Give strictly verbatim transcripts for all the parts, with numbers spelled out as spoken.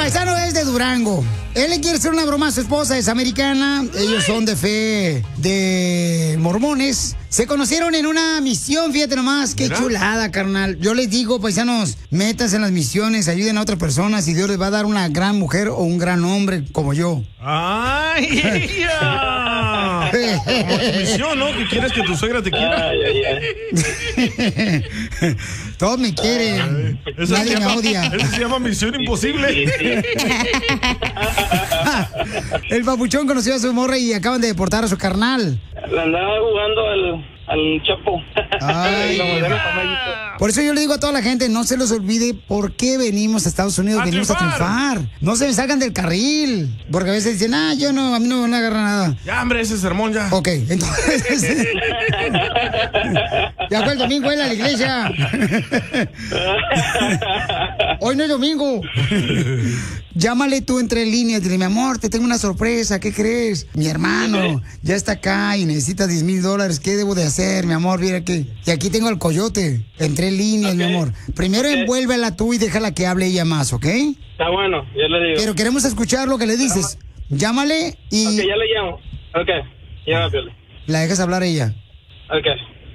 paisano es de Durango. Él le quiere hacer una broma a su esposa, es americana. Ellos son de fe de mormones. Se conocieron en una misión, fíjate nomás. Qué ¿Mira? chulada, carnal. Yo les digo, paisanos, métanse en las misiones, ayuden a otras personas y Dios les va a dar una gran mujer o un gran hombre como yo. ¡Ay, ella! Como tu misión, ¿no? Que quieres que tu suegra te quiera. Ay, ay, ay. Todos me quieren. Ay, esa Nadie se me llama- odia. Esa se llama Misión Imposible. Sí, sí. El papuchón conoció a su morra y acaban de deportar a su carnal. Le andaba jugando al, al Chapo. Ay. Y lo mandaron para México. Por eso yo le digo a toda la gente, no se les olvide por qué venimos a Estados Unidos, A venimos a triunfar. triunfar. No se me salgan del carril, porque a veces dicen, ah, yo no, a mí no me van a agarrar nada. Ya, hombre, ese sermón ya. Ok, entonces... ya fue el domingo, él a la iglesia. Hoy no es domingo. Llámale tú entre líneas, dile, mi amor, te tengo una sorpresa, ¿qué crees? Mi hermano ya está acá y necesita diez mil dólares, ¿qué debo de hacer, mi amor? Mira que... Y aquí tengo al coyote, entre líneas, Ok. mi amor. Primero Ok. envuélvela tú y déjala que hable ella más, ¿ok? Está bueno, yo le digo. Pero queremos escuchar lo que le dices. Llámale y Ok, ya le llamo. Ok, ya, Pioli. la dejas hablar a ella. Ok.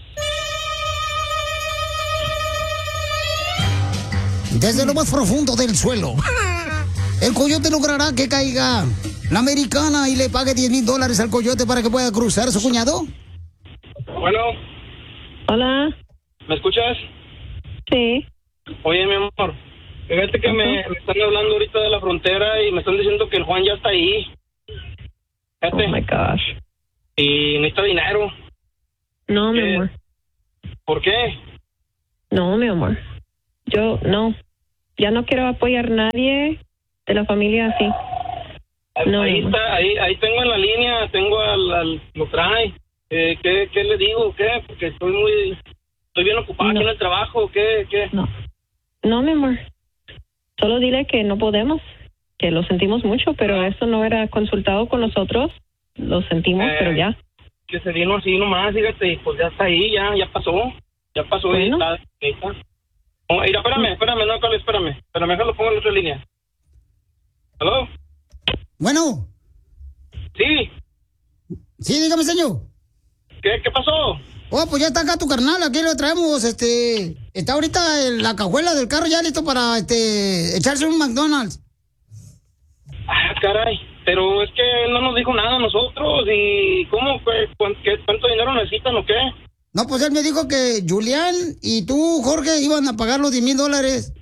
Desde lo más profundo del suelo, el coyote logrará que caiga la americana y le pague diez mil dólares al coyote para que pueda cruzar a su cuñado. Bueno, Hola, ¿me escuchas? sí. Oye, mi amor, fíjate que me, me están hablando ahorita de la frontera y me están diciendo que el Juan ya está ahí. Oh Fíjate, my gosh. y necesita dinero. No, mi ¿Qué? amor. ¿Por qué? No, mi amor. Yo no. Ya no quiero apoyar a nadie de la familia así. No, ahí mi amor. está, ahí, ahí tengo en la línea, tengo al, al lo trae. Eh, ¿qué, ¿Qué le digo? ¿Qué? Porque estoy muy, estoy bien ocupado No. aquí en el trabajo. ¿Qué? ¿Qué? No. No, mi amor. Solo dile que no podemos, que lo sentimos mucho, pero eso no era consultado con nosotros. Lo sentimos, Eh. pero ya. Que se vino así nomás, fíjate, pues ya está ahí, ya, ya pasó, ya pasó, Bueno. ahí está, ahí está. Oh, mira, espérame, espérame, no, Carlos, espérame, espérame, déjalo pongo en otra línea. ¿Aló? Bueno, Sí, sí, dígame, señor. ¿qué, qué pasó? Oh, pues ya está acá tu carnal, aquí lo traemos, este... Está ahorita en la cajuela del carro ya listo para, este... echarse un McDonald's. Ah, caray, pero es que él no nos dijo nada a nosotros, y ¿cómo, qué, cuán- qué- cuánto dinero necesitan o qué? No, pues él me dijo que Julián y tú, Jorge, iban a pagar los diez mil dólares.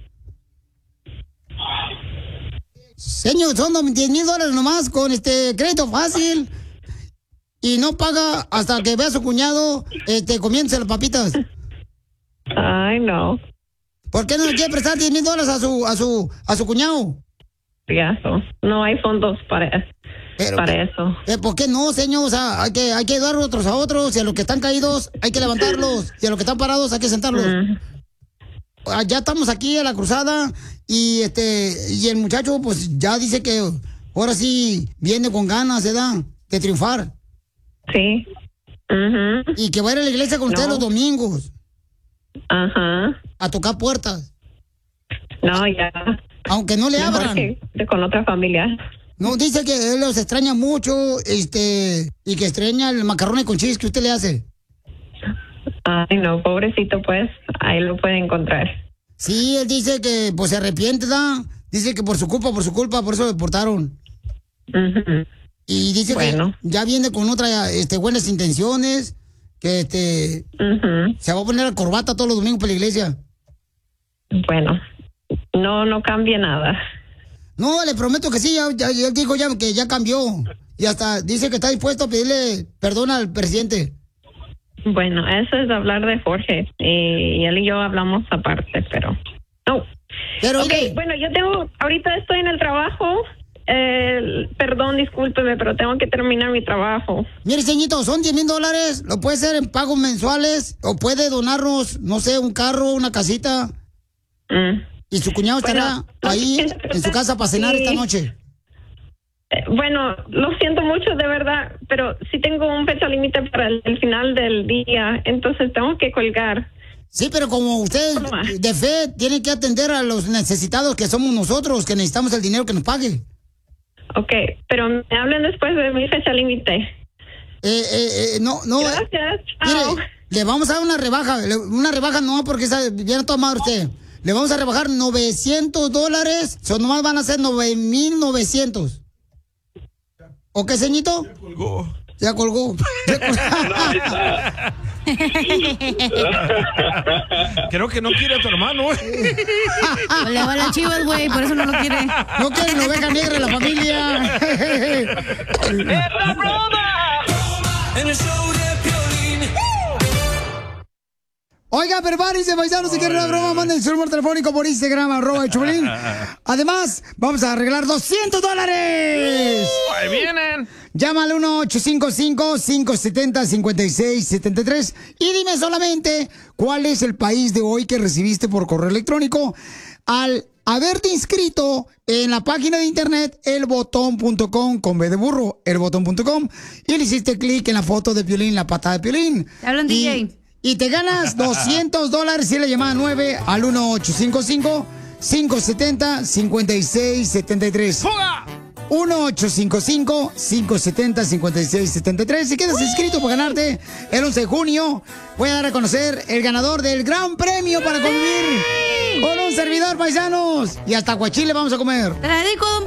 Señor, son diez mil dólares nomás con este crédito fácil. Y no paga hasta que vea a su cuñado este, comiéndose las papitas. Ay, no. ¿Por qué no le quiere prestar diez mil dólares a su, a su, a su cuñado? Payaso. No hay fondos para, Pero, para eso. eh, ¿por qué no, señor? O sea, hay que, hay que ayudar otros a otros. Y a los que están caídos hay que levantarlos. Y a los que están parados hay que sentarlos. Mm. Ah, ya estamos aquí en la cruzada y este y el muchacho pues ya dice que ahora sí viene con ganas, ¿verdad? De triunfar. Sí. Ujú. Y que va a ir a la iglesia con ustedes No. los domingos Ajá. a tocar puertas. No, ya. Aunque no le Mejor abran. que de con otra familia. No, dice que él los extraña mucho, este, y que extraña el macarrón con cheese que usted le hace. Ay, no, pobrecito, pues. Ahí lo puede encontrar. Sí, él dice que pues se arrepiente, ¿da? Dice que por su culpa, por su culpa, por eso lo deportaron. Ujú. Y dice Bueno. que ya viene con otras este, buenas intenciones, que este Ujú. se va a poner la corbata todos los domingos para la iglesia. Bueno, no, no cambia nada. No, le prometo que sí, ya, ya, ya dijo ya que ya cambió. Y hasta dice que está dispuesto a pedirle perdón al presidente. Bueno, eso es hablar de Jorge. Y él y yo hablamos aparte, pero... No. Pero Ok, mire, bueno, yo tengo... Ahorita estoy en el trabajo. Eh, perdón, discúlpeme, pero tengo que terminar mi trabajo. mire, señorito, son diez mil dólares, lo puede hacer en pagos mensuales, o puede donarnos, no sé, un carro, una casita, Mm. y su cuñado estará Bueno, lo ahí siento, en su casa para cenar sí. esta noche. Eh, bueno, lo siento mucho, de verdad, pero sí tengo un fecha límite para el, el final del día, entonces tengo que colgar. Sí, pero como ustedes de fe tienen que atender a los necesitados que somos nosotros, que necesitamos el dinero que nos pague. Ok, pero me hablen después de mi fecha límite. Eh, eh, eh, no, no. Gracias. Mire, Chao. le vamos a dar una rebaja. le- Una rebaja no, porque está bien tomado usted. Le vamos a rebajar novecientos dólares. O nomás van a ser nueve mil novecientos. ¿Ok, ceñito? Ya colgó. Ya colgó. Ya colgó. Creo que no quiere a tu hermano. Le va la chivas, güey, por eso no lo quiere. No quiere la oveja negra de la familia. ¡Es la broma! En el show de Piolín. Oiga, prepárense, paisanos, si quieren una broma, manden su número telefónico por Instagram, arroba el Choplin. Además, vamos a arreglar doscientos dólares. Ahí vienen. Llama al uno ocho cinco cinco, cinco siete cero, cinco seis siete tres y dime solamente cuál es el país de hoy que recibiste por correo electrónico al haberte inscrito en la página de internet elbotón punto com con B de burro, elbotón punto com, y le hiciste clic en la foto de Piolín, la patada de Piolín. Te hablan, y, D J. Y te ganas doscientos dólares si le llamada nueve al uno ocho cinco cinco, cinco siete cero, cinco seis siete tres. ¡Fuga! uno ocho cinco cinco, cinco siete cero, cinco seis siete tres. Si quedas inscrito para ganarte el once de junio, voy a dar a conocer el ganador del gran premio para convivir con un servidor, paisanos. Y hasta aguachile vamos a comer. Te la dedico, don